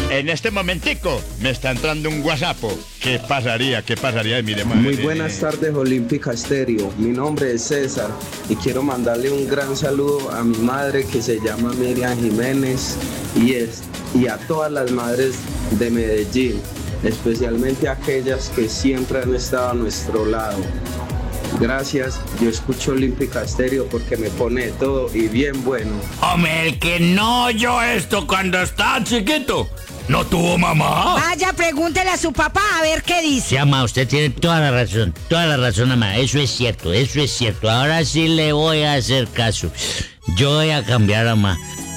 En este momentico me está entrando un WhatsApp. ¿Qué pasaría? Mire, Muy buenas tardes, Olímpica Estéreo. Mi nombre es César y quiero mandarle un gran saludo a mi madre que se llama Miriam Jiménez y a todas las madres de Medellín, especialmente a aquellas que siempre han estado a nuestro lado. Gracias, yo escucho Olímpica Estéreo porque me pone todo y bien bueno. Hombre, el que no oyó esto cuando estaba chiquito, ¿no tuvo mamá? Vaya, pregúntele a su papá a ver qué dice. Sí, mamá, usted tiene toda la razón, mamá. Eso es cierto. Ahora sí le voy a hacer caso. Yo voy a cambiar, mamá.